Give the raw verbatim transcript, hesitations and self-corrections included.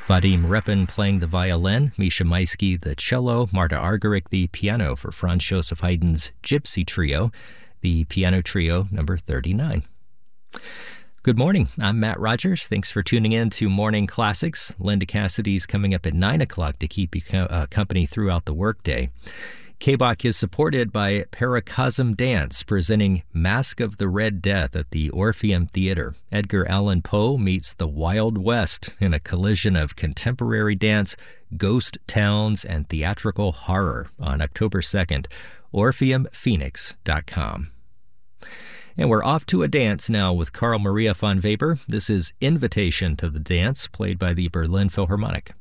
Vadim Repin playing the violin, Misha Maisky the cello, Marta Argerich the piano for Franz Joseph Haydn's Gypsy Trio, the piano trio number thirty-nine. Good morning. I'm Matt Rogers. Thanks for tuning in to Morning Classics. Linda Cassidy's coming up at nine o'clock to keep you co- uh, company throughout the workday. K B O C is supported by Paracosm Dance, presenting Mask of the Red Death at the Orpheum Theater. Edgar Allan Poe meets the Wild West in a collision of contemporary dance, ghost towns, and theatrical horror on October second. orpheum phoenix dot com. And we're off to a dance now with Carl Maria von Weber. This is Invitation to the Dance, played by the Berlin Philharmonic.